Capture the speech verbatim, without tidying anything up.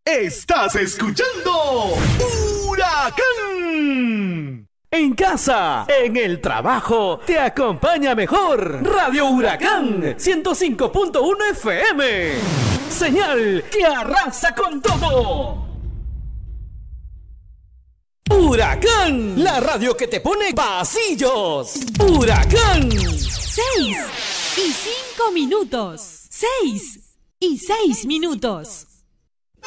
Estás escuchando Huracán. En casa, en el trabajo, te acompaña mejor Radio Huracán ciento cinco punto uno F M. Señal que arrasa con todo. Huracán, la radio que te pone pasillos. Huracán. Seis y cinco minutos. Seis y seis minutos.